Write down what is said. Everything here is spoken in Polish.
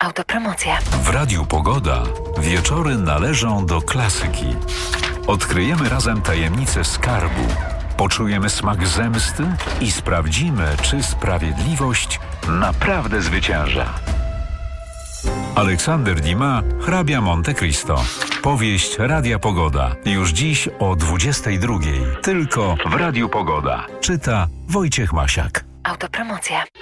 Autopromocja. W Radiu Pogoda wieczory należą do klasyki. Odkryjemy razem tajemnicę skarbu, poczujemy smak zemsty i sprawdzimy, czy sprawiedliwość naprawdę zwycięża. Aleksander Dumas, hrabia Monte Cristo. Powieść Radia Pogoda. Już dziś o 22:00. Tylko w Radiu Pogoda. Czyta Wojciech Masiak. Autopromocja.